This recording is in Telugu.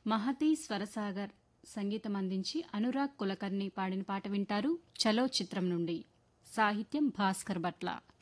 మహతి స్వరసాగర్ సంగీతం అందించి అనురాగ్ కులకర్ణి పాడిన పాట వింటారు. చలో చిత్రం నుండి. సాహిత్యం భాస్కర్ భట్ల.